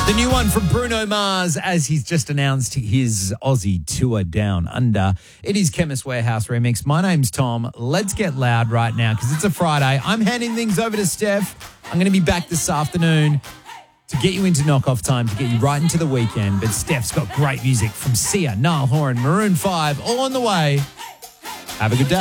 The new one from Bruno Mars as he's just announced his Aussie tour down under. It is Chemist Warehouse Remix. My name's Tom. Let's get loud right now because it's a Friday. I'm handing things over to Steph. I'm going to be back this afternoon to get you into knockoff time, to get you right into the weekend. But Steph's got great music from Sia, Niall Horan, Maroon 5, all on the way. Have a good day.